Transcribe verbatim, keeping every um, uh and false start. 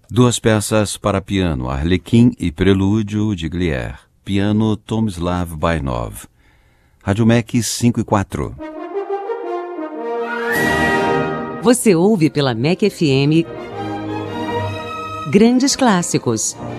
Duas peças para piano, Arlequim e Prelúdio, de Glier. Piano, Tomislav Bainov. Rádio M E C cinco e quatro. Você ouve pela M E C F M Grandes Clássicos.